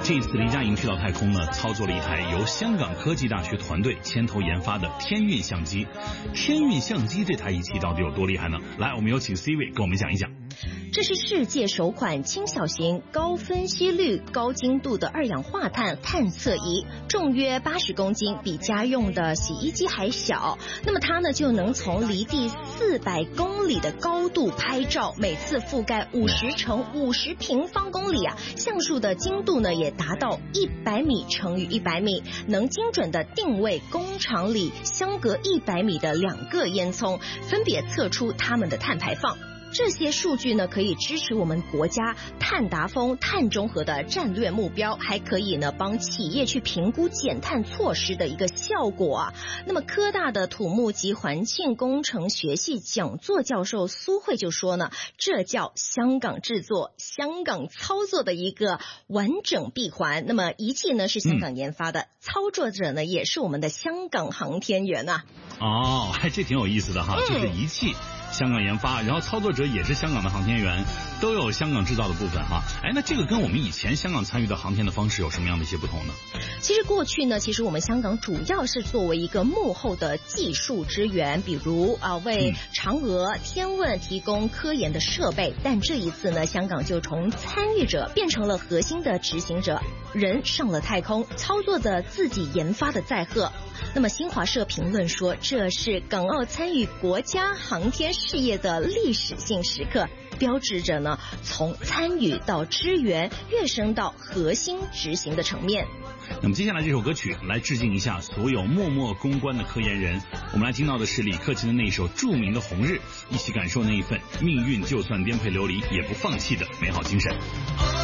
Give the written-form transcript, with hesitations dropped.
这一次李佳莹去到太空呢，操作了一台由香港科技大学团队牵头研发的天运相机。天运相机这台仪器到底有多厉害呢？来，我们有请 C-Way 给我们讲一讲。 这是世界首款轻小型、高分析率、高精度的二氧化碳探测仪，重约80公斤，比家用的洗衣机还小。那么它呢就能从离地400公里的高度拍照，每次覆盖50乘50平方公里啊，像素的精度呢也达到100米乘以100米，能精准的定位工厂里相隔100米的2个烟囱，分别测出它们的碳排放。这些数据呢，可以支持我们国家碳达峰、碳中和的战略目标，还可以呢帮企业去评估减碳措施的一个效果啊。那么科大的土木及环境工程学系讲座教授苏慧就说呢，这叫香港制作、香港操作的一个完整闭环。那么仪器呢是香港研发的，操作者呢也是我们的香港航天员啊。 哦，这挺有意思的哈，就是仪器香港研发，然后操作者也是香港的航天员，都有香港制造的部分哈。那这个跟我们以前香港参与的航天的方式有什么样的一些不同呢？ 其实过去呢，我们香港主要是作为一个幕后的技术支援，比如为嫦娥、天问提供科研的设备。但这一次呢，香港就从参与者变成了核心的执行者，人上了太空，操作着自己研发的载荷。那么新华社评论说，这是港澳参与国家航天事业的历史性时刻，标志着呢从参与到支援跃升到核心执行的层面。 那么接下来这首歌曲来致敬一下所有默默攻关的科研人，我们来听到的是李克勤的那一首著名的《红日》，一起感受那一份命运就算颠沛流离也不放弃的美好精神。